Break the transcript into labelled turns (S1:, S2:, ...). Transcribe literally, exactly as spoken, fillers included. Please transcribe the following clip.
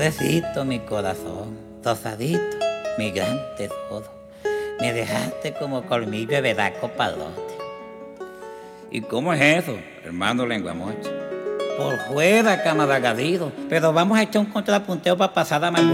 S1: Pobrecito mi corazón, tosadito, mi gran tesoro. Me dejaste como colmillo de vedaco palote.
S2: ¿Y cómo es eso, hermano Lenguamocha?
S1: Por fuera, camaragadido, pero vamos a echar un contrapunteo para pasar a amargura.